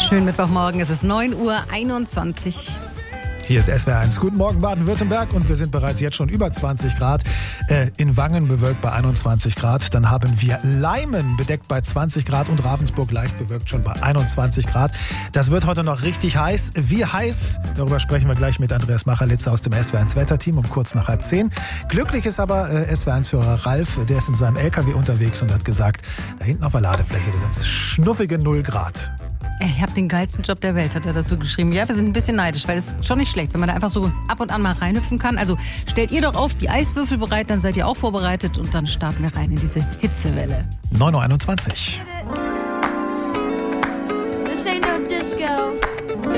Schönen Mittwochmorgen, es ist 9:21 Uhr. Hier ist SWR1. Guten Morgen Baden-Württemberg und wir sind bereits jetzt schon über 20 Grad. In Wangen bewölkt bei 21 Grad. Dann haben wir Leimen bedeckt bei 20 Grad und Ravensburg leicht bewölkt schon bei 21 Grad. Das wird heute noch richtig heiß. Wie heiß? Darüber sprechen wir gleich mit Andreas Macherlitzer aus dem SWR1 Wetterteam um kurz nach 9:30. Glücklich ist aber SWR1-Führer Ralf, der ist in seinem LKW unterwegs und hat gesagt, da hinten auf der Ladefläche, da sind es schnuffige 0 Grad. Ich habe den geilsten Job der Welt, hat er dazu geschrieben. Ja, wir sind ein bisschen neidisch, weil es ist schon nicht schlecht, wenn man da einfach so ab und an mal reinhüpfen kann. Also stellt ihr doch auf die Eiswürfel bereit, dann seid ihr auch vorbereitet und dann starten wir rein in diese Hitzewelle. 9:21 Uhr. This ain't no disco.